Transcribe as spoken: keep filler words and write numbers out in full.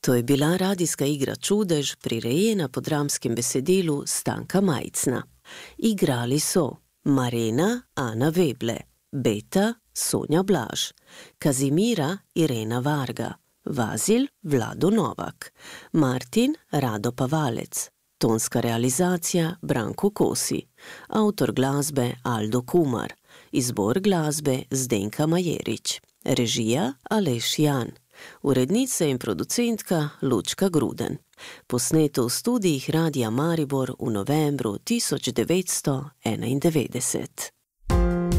To je bila radijska igra Čudež, prirejena po dramskem besedilu Stanka Majcna. Igrali so Marena Ana Veble, Beta Sonja Blaž, Kazimira Irena Varga, Vazil Vlado Novak, Martin Rado Pavalec, tonska realizacija Branko Kosi, avtor glasbe Aldo Kumar, izbor glasbe Zdenka Majerič, režija Aleš Jan, urednica in producentka Lučka Gruden. Posneto v studijih Radia Maribor v novembru tisoč devetsto enaindevetdeset.